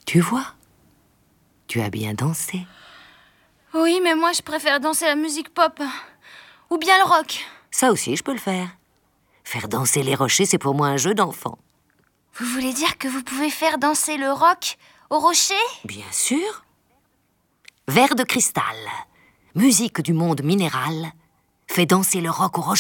Tu vois? Tu as bien dansé. Oui, mais moi, je préfère danser la musique pop. Ou bien le rock. Ça aussi, je peux le faire. Faire danser les rochers, c'est pour moi un jeu d'enfant. Vous voulez dire que vous pouvez faire danser le rock au rocher? Bien sûr. Verre de cristal, musique du monde minéral, fait danser le roc au rocher.